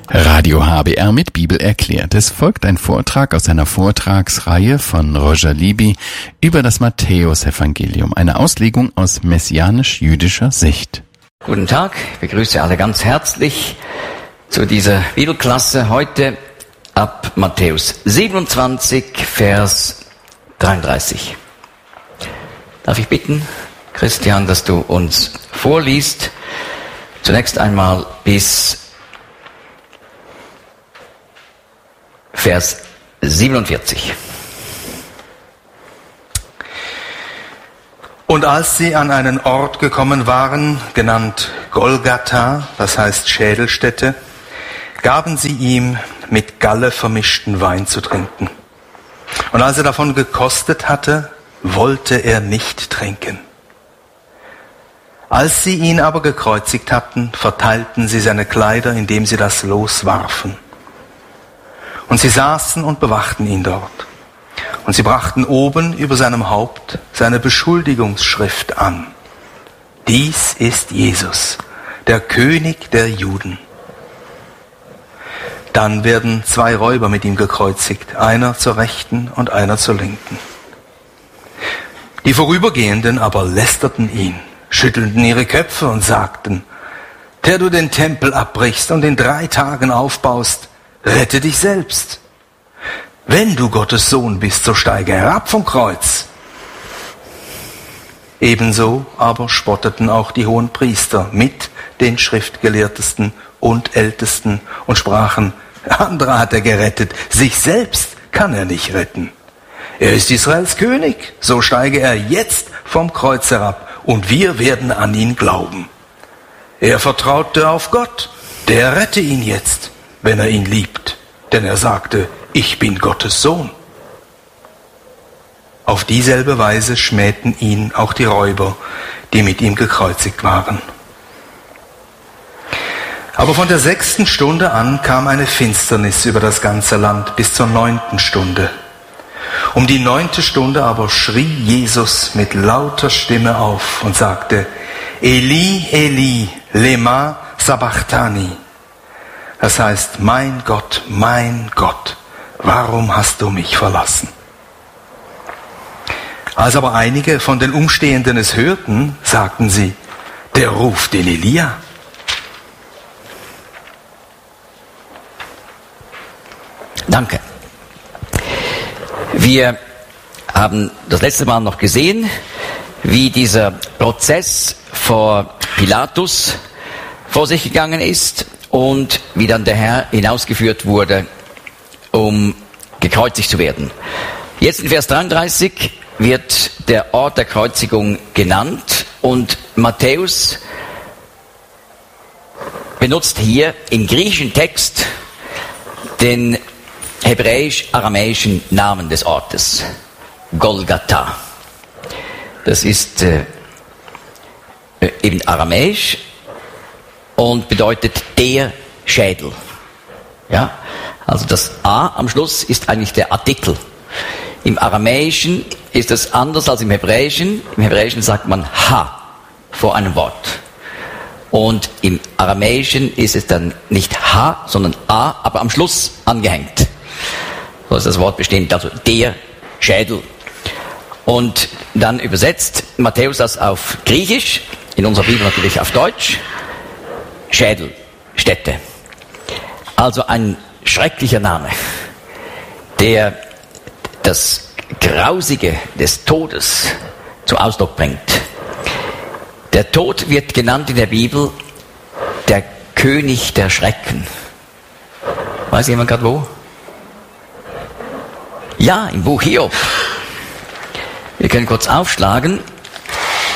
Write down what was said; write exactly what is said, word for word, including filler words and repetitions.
Radio H B R mit Bibel erklärt. Es folgt ein Vortrag aus einer Vortragsreihe von Roger Libby über das Matthäusevangelium, eine Auslegung aus messianisch-jüdischer Sicht. Guten Tag, ich begrüße alle ganz herzlich zu dieser Bibelklasse heute ab Matthäus siebenundzwanzig, Vers dreiunddreißig. Darf ich bitten, Christian, dass du uns vorliest, zunächst einmal bis Vers siebenundvierzig. Und als sie an einen Ort gekommen waren, genannt Golgatha, das heißt Schädelstätte, gaben sie ihm mit Galle vermischten Wein zu trinken. Und als er davon gekostet hatte, wollte er nicht trinken. Als sie ihn aber gekreuzigt hatten, verteilten sie seine Kleider, indem sie das Los warfen. Und sie saßen und bewachten ihn dort. Und sie brachten oben über seinem Haupt seine Beschuldigungsschrift an. Dies ist Jesus, der König der Juden. Dann werden zwei Räuber mit ihm gekreuzigt, einer zur Rechten und einer zur Linken. Die Vorübergehenden aber lästerten ihn, schüttelten ihre Köpfe und sagten: Der du den Tempel abbrichst und in drei Tagen aufbaust, rette dich selbst. Wenn du Gottes Sohn bist, so steige herab vom Kreuz. Ebenso aber spotteten auch die hohen Priester mit den Schriftgelehrtesten und Ältesten und sprachen: Andere hat er gerettet, sich selbst kann er nicht retten. Er ist Israels König, so steige er jetzt vom Kreuz herab und wir werden an ihn glauben. Er vertraute auf Gott, der rette ihn jetzt, wenn er ihn liebt, denn er sagte: Ich bin Gottes Sohn. Auf dieselbe Weise schmähten ihn auch die Räuber, die mit ihm gekreuzigt waren. Aber von der sechsten Stunde an kam eine Finsternis über das ganze Land bis zur neunten Stunde. Um die neunte Stunde aber schrie Jesus mit lauter Stimme auf und sagte: Eli, Eli, lema sabachthani. Das heißt: Mein Gott, mein Gott, warum hast du mich verlassen? Als aber einige von den Umstehenden es hörten, sagten sie: Der ruft den Elia. Danke. Wir haben das letzte Mal noch gesehen, wie dieser Prozess vor Pilatus vor sich gegangen ist und wie dann der Herr hinausgeführt wurde, um gekreuzigt zu werden. Jetzt in Vers dreiunddreißig wird der Ort der Kreuzigung genannt und Matthäus benutzt hier im griechischen Text den hebräisch-aramäischen Namen des Ortes, Golgatha. Das ist äh, eben aramäisch und bedeutet der Schädel. Ja, also das A am Schluss ist eigentlich der Artikel. Im Aramäischen ist es anders als im Hebräischen. Im Hebräischen sagt man Ha vor einem Wort. Und im Aramäischen ist es dann nicht Ha, sondern A, aber am Schluss angehängt. So ist das Wort bestimmt, also der Schädel. Und dann übersetzt Matthäus das auf Griechisch, in unserer Bibel natürlich auf Deutsch, Schädelstätte. Also ein schrecklicher Name, der das Grausige des Todes zum Ausdruck bringt. Der Tod wird genannt in der Bibel der König der Schrecken. Weiß jemand gerade wo? Ja, im Buch Hiob. Wir können kurz aufschlagen.